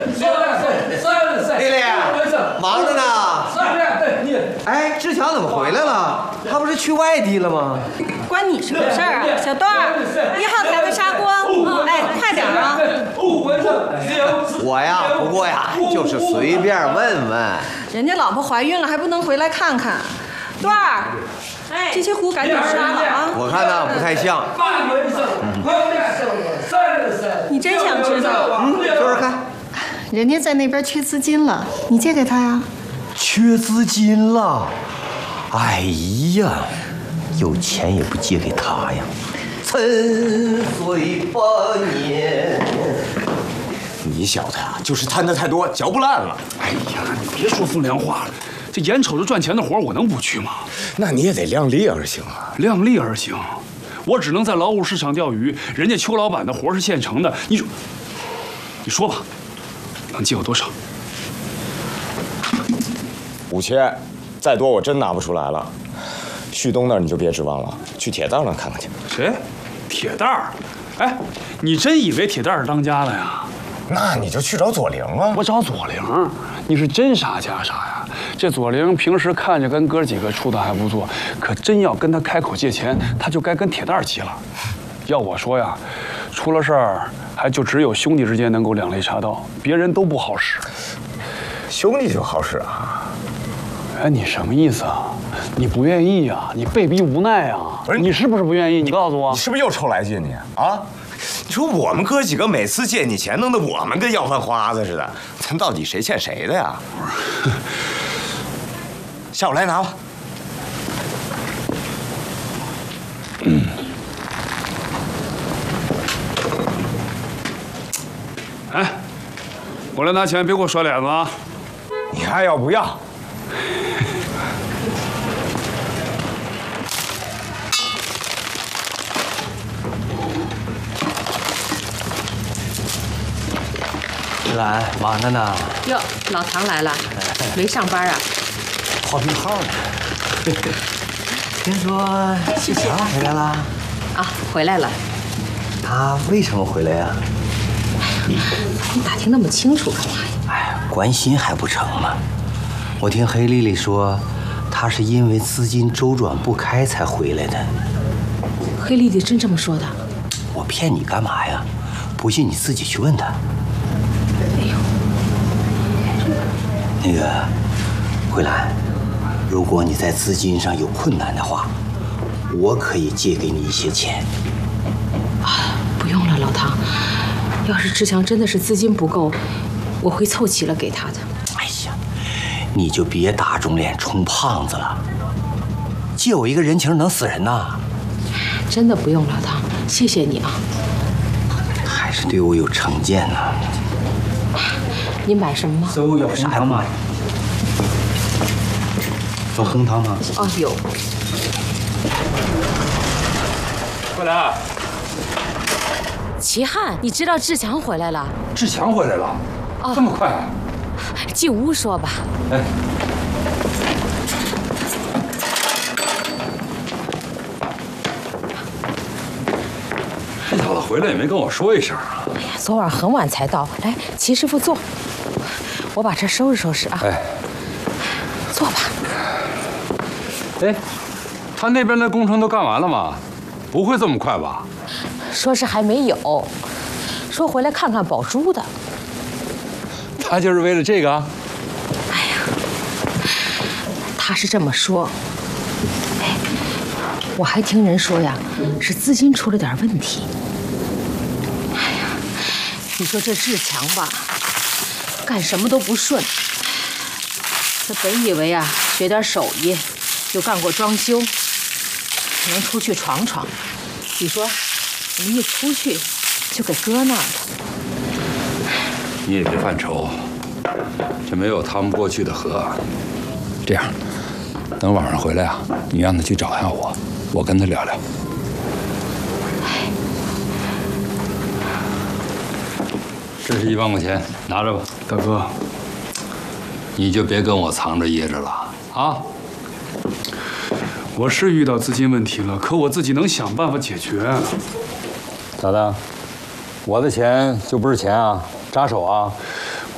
丽丽，忙着呢。哎，志强怎么回来了？他不是去外地了吗？ 关你什么事儿啊，小段儿？1号台的砂锅，哎，快点啊！ 我呀，不过呀，就是随便问问。 人家老婆怀孕了，还不能回来看看？段儿，哎，这些壶赶紧刷了啊！ 我看呢，不太像。 你真想知道？ 说说看。 人家在那边缺资金了，你借给他呀？ 缺资金了？哎呀，有钱也不借给他呀！沉睡8年。 你小子呀，就是贪得太多，嚼不烂了。 哎呀，你别说风凉话了，这眼瞅着赚钱的活，我能不去吗？ 那你也得量力而行啊！ 量力而行，我只能在劳务市场钓鱼，人家邱老板的活是现成的，你说吧，能借我多少 ？5000，再多我真拿不出来了。旭东那儿你就别指望了，去铁蛋那看看去。 谁？铁蛋儿？哎，你真以为铁蛋儿当家了呀？ 那你就去找左灵啊！ 我找左灵？你是真傻假傻呀？这左灵平时看着跟哥几个处的还不错，可真要跟他开口借钱，他就该跟铁蛋儿急了。要我说呀，出了事儿还就只有兄弟之间能够两肋插刀，别人都不好使。 兄弟就好使啊？ 哎，你什么意思啊？你不愿意啊？你被逼无奈啊？不是，你是不是不愿意？你告诉我， 你是不是又抽来劲你啊？你说我们哥几个每次借你钱，弄得我们跟要饭花子似的，咱到底谁欠谁的呀？下午来拿吧。 哎，我来拿钱，别给我甩脸子啊！ 你还要不要？ 志兰忙着呢。 哟，老唐来了，没上班啊？ 跑病号呢。听说志强回来了？ 啊，回来了。 他为什么回来呀？ 你打听那么清楚干嘛呀？ 哎，关心还不成吗？我听黑丽丽说，她是因为资金周转不开才回来的。 黑丽丽真这么说的？ 我骗你干嘛呀？不信你自己去问她。 哎呦， 那个，慧兰，如果你在资金上有困难的话，我可以借给你一些钱。 啊，不用了，老唐。要是志强真的是资金不够，我会凑齐了给他的。 哎呀，你就别打肿脸充胖子了。借我一个人情能死人呐！ 真的不用，老唐，谢谢你啊。 还是对我有成见呢。 你买什么吗？ 都有啥呀妈？有红糖吗？ 哦，有。 快来！ 齐汉，你知道志强回来了？ 志强回来了？哦，这么快啊？ 进屋说吧。 哎。这小子回来也没跟我说一声啊！ 哎呀，昨晚很晚才到。来，齐师傅坐，我把这收拾收拾啊。 哎， 坐吧。 哎，他那边的工程都干完了吗？不会这么快吧？ 说是还没有，说回来看看宝珠的。 他就是为了这个？ 哎呀，他是这么说。哎，我还听人说呀，是资金出了点问题。哎呀，你说这志强吧，干什么都不顺。他本以为啊，学点手艺，又干过装修，能出去闯闯。你说，怎么一出去就给搁那儿了？ 你也别犯愁，这没有趟不过去的河。这样，等晚上回来啊，你让他去找下我，我跟他聊聊。这是1万块钱，拿着吧，大哥。你就别跟我藏着掖着了啊！我是遇到资金问题了，可我自己能想办法解决。 咋的？我的钱就不是钱啊？扎手啊？